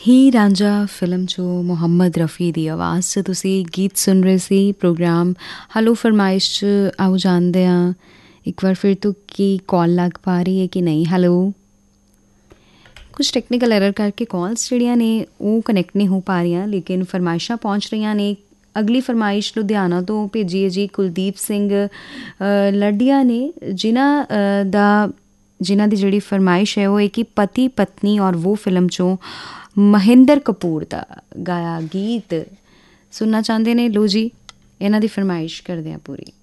ਹੀ Ranjha film 'ਚੋਂ ਮੁਹੰਮਦ ਰਫੀ ਦੀ ਆਵਾਜ਼ 'ਚ ਤੁਸੀਂ ਗੀਤ ਸੁਣ ਰਹੇ ਸੀ। ਪ੍ਰੋਗਰਾਮ ਹਲੋ ਫਰਮਾਇਸ਼ 'ਚ ਆਓ ਜਾਣਦੇ ਹਾਂ ਇੱਕ ਵਾਰ ਫਿਰ ਤੋਂ ਕੀ ਕਾਲ ਲੱਗ ਪਾ ਰਹੀ ਹੈ ਕਿ ਨਹੀਂ। ਹੈਲੋ, ਕੁਛ ਟੈਕਨੀਕਲ ਐਰਰ ਕਰਕੇ ਕਾਲਸ ਜਿਹੜੀਆਂ ਨੇ ਉਹ ਕਨੈਕਟ ਨਹੀਂ ਹੋ ਪਾ ਰਹੀਆਂ, ਲੇਕਿਨ ਫਰਮਾਇਸ਼ਾਂ ਪਹੁੰਚ ਰਹੀਆਂ ਨੇ। ਅਗਲੀ ਫਰਮਾਇਸ਼ ਲੁਧਿਆਣਾ ਤੋਂ ਭੇਜੀ ਹੈ ਜੀ ਕੁਲਦੀਪ ਸਿੰਘ ਲੱਡੀਆ ਨੇ, ਜਿਨ੍ਹਾਂ ਦੀ ਜਿਹੜੀ ਫਰਮਾਇਸ਼ ਹੈ ਉਹ ਹੈ ਕਿ ਪਤੀ ਪਤਨੀ ਔਰ ਉਹ ਫਿਲਮ 'ਚੋਂ ਮਹਿੰਦਰ ਕਪੂਰ ਦਾ ਗਾਇਆ ਗੀਤ ਸੁਣਨਾ ਚਾਹੁੰਦੇ ਨੇ। ਲੋ ਜੀ, ਇਹਨਾਂ ਦੀ ਫਰਮਾਇਸ਼ ਕਰਦੇ ਹਾਂ ਪੂਰੀ।